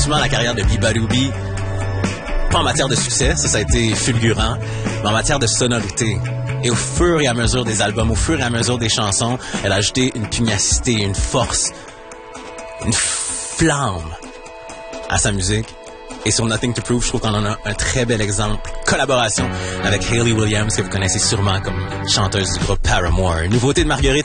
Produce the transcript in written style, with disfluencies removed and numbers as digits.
Souvent, la carrière de Biba Doobie, pas en matière de succès, ça a été fulgurant, mais en matière de sonorité. Et au fur et à mesure des albums, au fur et à mesure des chansons, elle a ajouté une pugnacité, une force, une flamme à sa musique. Et sur Nothing to Prove, je trouve qu'on en a un très bel exemple. Collaboration avec Hayley Williams, que vous connaissez sûrement comme chanteuse du groupe Paramore. Nouveauté de Marguerite.